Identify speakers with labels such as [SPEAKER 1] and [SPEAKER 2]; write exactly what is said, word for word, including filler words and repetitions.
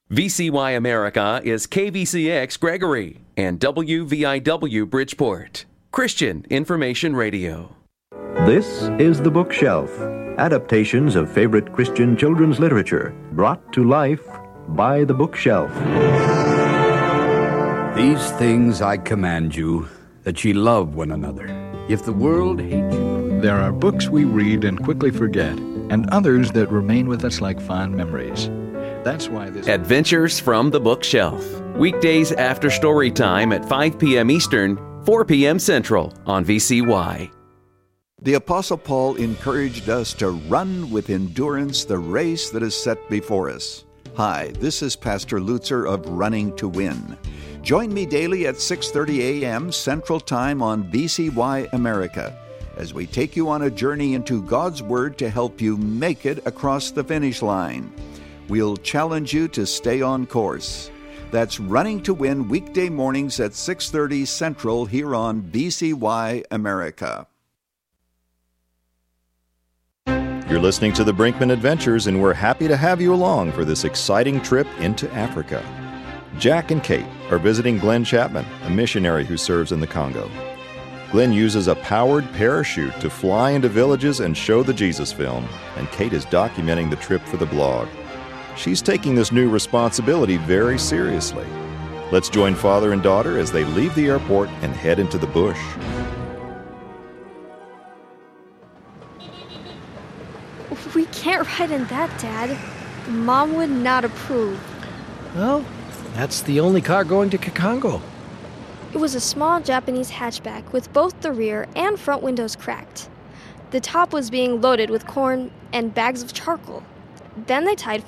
[SPEAKER 1] V C Y America is K V C X Gregory and W V I W Bridgeport. Christian Information Radio.
[SPEAKER 2] This is The Bookshelf, adaptations of favorite Christian children's literature, brought to life by The Bookshelf.
[SPEAKER 3] These things I command you, that ye love one another. If the world hate you...
[SPEAKER 4] There are books we read and quickly forget, and others that remain with us like fond memories. That's why this...
[SPEAKER 1] Adventures from the Bookshelf. Weekdays after story time at five p.m. Eastern, four p.m. Central on V C Y.
[SPEAKER 5] The Apostle Paul encouraged us to run with endurance the race that is set before us. Hi, this is Pastor Lutzer of Running to Win. Join me daily at six thirty a.m. Central Time on V C Y America as we take you on a journey into God's Word to help you make it across the finish line. We'll challenge you to stay on course. That's Running to Win weekday mornings at six thirty Central here on V C Y America.
[SPEAKER 6] You're listening to the Brinkman Adventures, and we're happy to have you along for this exciting trip into Africa. Jack and Kate are visiting Glenn Chapman, a missionary who serves in the Congo. Glenn uses a powered parachute to fly into villages and show the Jesus film, and Kate is documenting the trip for the blog. She's taking this new responsibility very seriously. Let's join father and daughter as they leave the airport and head into the bush.
[SPEAKER 7] We can't ride in that, Dad. Mom would not approve.
[SPEAKER 8] Well, that's the only car going to Kakongo.
[SPEAKER 7] It was a small Japanese hatchback with both the rear and front windows cracked. The top was being loaded with corn and bags of charcoal. Then they tied